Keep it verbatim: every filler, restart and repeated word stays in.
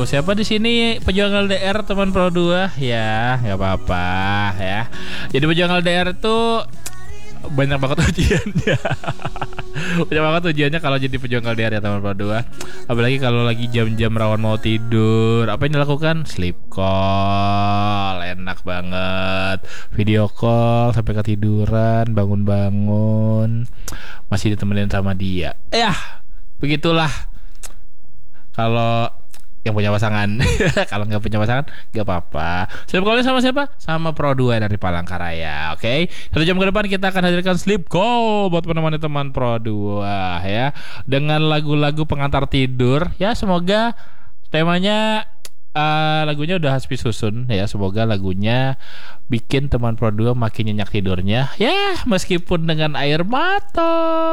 siapa di sini pejuang L D R teman Pro dua? Ya, nggak apa-apa ya. Jadi pejuang L D R tuh banyak banget ujiannya. Banyak banget ujiannya kalau jadi pejuang L D R ya teman Pro dua. Apalagi kalau lagi jam-jam rawan mau tidur, apa yang dilakukan? Sleep call. Enak banget. Video call sampai ketiduran, bangun-bangun masih ditemenin sama dia. Ya, begitulah. Kalau yang punya pasangan. Kalau nggak punya pasangan nggak apa-apa. Sleep call sama siapa? Sama Pro dua dari Palangkaraya. Oke, okay? Satu jam ke depan kita akan hadirkan sleep call buat menemani teman Pro dua ya, dengan lagu-lagu pengantar tidur ya. Semoga temanya uh, lagunya udah Hasbi susun ya. Semoga lagunya bikin teman Pro dua makin nyenyak tidurnya ya, meskipun dengan air mata.